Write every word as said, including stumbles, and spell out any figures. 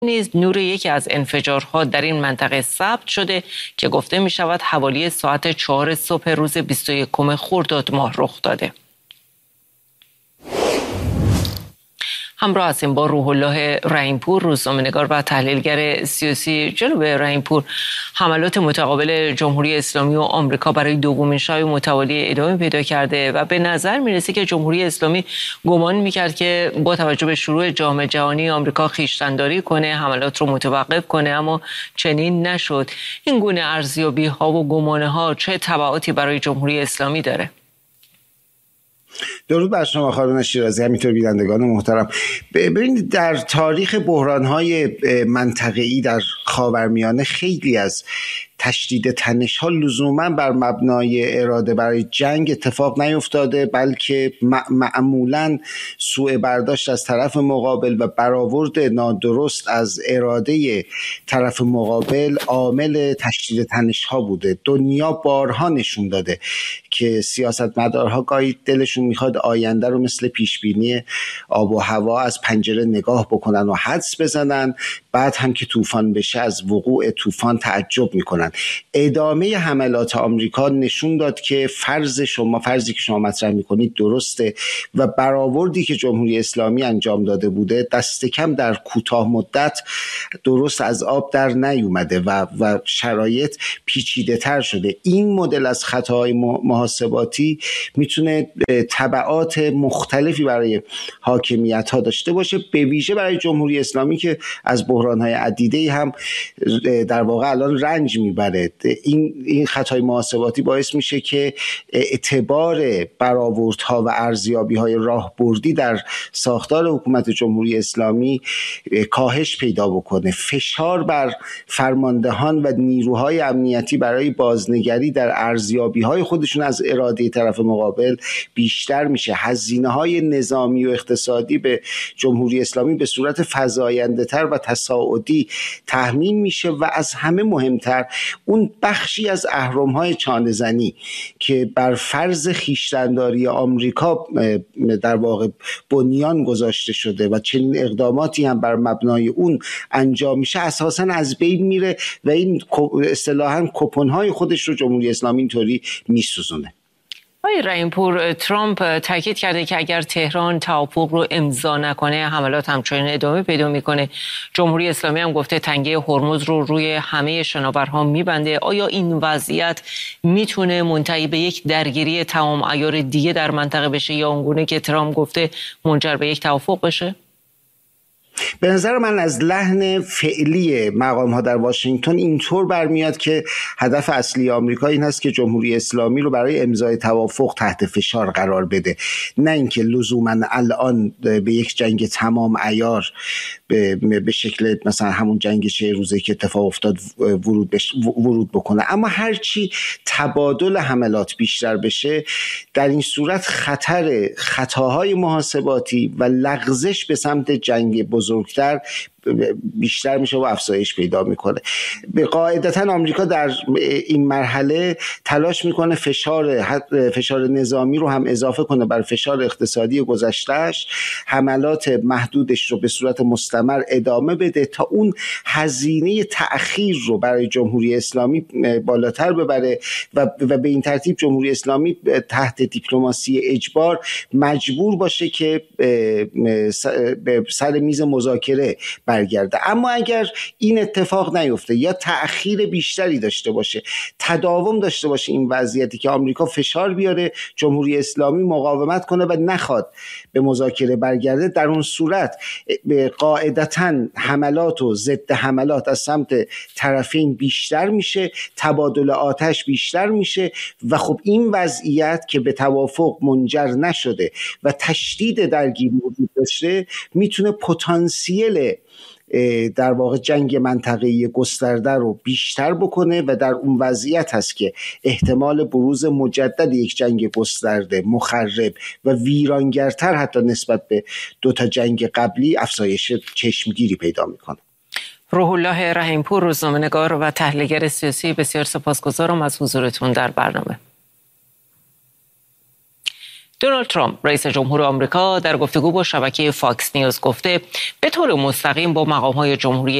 نیز نور یکی از انفجارها در این منطقه ثبت شده که گفته می شود حوالی ساعت چهار صبح روز بیست و یکم خرداد ماه رخ داده. همراه هستیم با روح الله رحیمپور، روزنامه‌نگار و تحلیلگر سیاسی. جناب رحیمپور، حملات متقابل جمهوری اسلامی و آمریکا برای دومین شب متوالی ادامه پیدا کرده و به نظر میرسه که جمهوری اسلامی گمان میکرد که با توجه به شروع جام جهانی آمریکا خویشتن‌داری کنه، حملات رو متوقف کنه، اما چنین نشد. این گونه ارزیابی ها و گمانه ها چه تبعاتی برای جمهوری اسلامی داره؟ درود بر شما خانم شیرازی، همینطور بینندگان محترم. ببینید، در تاریخ بحران‌های منطقه‌ای در خاورمیانه خیلی از تشدید تنش‌ها لزوما بر مبنای اراده برای جنگ اتفاق نیفتاده، بلکه معمولاً سوء برداشت از طرف مقابل و برآورد نادرست از اراده طرف مقابل عامل تشدید تنش‌ها بوده. دنیا بارها نشون داده که سیاستمدارها گاهی دلشون میخواد آینده رو مثل پیشبینی آب و هوا از پنجره نگاه بکنن و حدس بزنن، بعد هم که طوفان بشه از وقوع طوفان تعجب میکنن. ادامه حملات آمریکا نشون داد که فرض شما فرضی که شما مطرح میکنید درسته و برآوردی که جمهوری اسلامی انجام داده بوده دست کم در کوتاه مدت درست از آب در نیومده و و شرایط پیچیده تر شده. این مدل از خطاهای محاسباتی میتونه تبعات مختلفی برای حاکمیت ها داشته باشه، به ویژه برای جمهوری اسلامی که از بحران‌های عدیده هم در واقع الان رنج میبره. این این خطای محاسباتی باعث میشه که اعتبار برآوردها و ارزیابی‌های راهبردی در ساختار حکومت جمهوری اسلامی کاهش پیدا بکنه. فشار بر فرماندهان و نیروهای امنیتی برای بازنگری در ارزیابی‌های خودشون از اراده طرف مقابل بیشتر میشه. هزینه‌های نظامی و اقتصادی به جمهوری اسلامی به صورت فزاینده‌تر و تصاعدی تحمیل میشه و از همه مهمتر اون بخشی از اهرم‌های چانه‌زنی که بر فرض خویشتن‌داری آمریکا در واقع بنیان گذاشته شده و چنین اقداماتی هم بر مبنای اون انجام میشه اساساً از بین میره و این اصطلاحاً کوپن‌های خودش رو جمهوری اسلامی اینطوری میسوزونه. آقای رحیمپور، ترامپ تاکید کرده که اگر تهران توافق رو امضا نکنه حملات همچنین ادامه پیدا میکنه. جمهوری اسلامی هم گفته تنگه هرمز رو روی همه شناورها میبنده. آیا این وضعیت میتونه منتهی به یک درگیری تمام عیار دیگه در منطقه بشه یا اونگونه که ترامپ گفته منجر به یک توافق بشه؟ به نظر من از لحن فعلی مقام ها در واشنگتن اینطور برمیاد که هدف اصلی آمریکا این هست که جمهوری اسلامی رو برای امضای توافق تحت فشار قرار بده، نه اینکه لزوما الان به یک جنگ تمام عیار به, به شکل مثلا همون جنگ چه روزه که اتفاق افتاد ورود, بش ورود بکنه. اما هرچی تبادل حملات بیشتر بشه در این صورت خطر خطاهای محاسباتی و لغزش به سمت جنگ بزرگتر بیشتر میشه و افزایش پیدا میکنه. به قاعدتا آمریکا در این مرحله تلاش میکنه فشار فشار نظامی رو هم اضافه کنه بر فشار اقتصادی گذشتهش، حملات محدودش رو به صورت مستمر ادامه بده تا اون هزینه تأخیر رو برای جمهوری اسلامی بالاتر ببره و و به این ترتیب جمهوری اسلامی تحت دیپلماسی اجبار مجبور باشه که به سر میز مذاکره برگرده. اما اگر این اتفاق نیفته یا تأخیر بیشتری داشته باشه، تداوم داشته باشه این وضعیتی که آمریکا فشار بیاره جمهوری اسلامی مقاومت کنه و نخواد به مذاکره برگرده، در اون صورت قاعدتاً حملات و ضد حملات از سمت طرفین بیشتر میشه، تبادل آتش بیشتر میشه و خب این وضعیت که به توافق منجر نشده و تشدید درگیری وجود داشته میتونه پتانسیل در واقع جنگ منطقه‌ای گسترده رو بیشتر بکنه و در اون وضعیت هست که احتمال بروز مجدد یک جنگ گسترده، مخرب و ویرانگرتر حتی نسبت به دو تا جنگ قبلی افزایش چشمگیری پیدا میکنه. روح الله رحیمپور، روزنامه‌نگار و تحلیلگر سیاسی، بسیار سپاسگزارم از حضورتون در برنامه. دونالد ترامپ رئیس جمهور آمریکا در گفتگو با شبکه فاکس نیوز گفته به طور مستقیم با مقام‌های جمهوری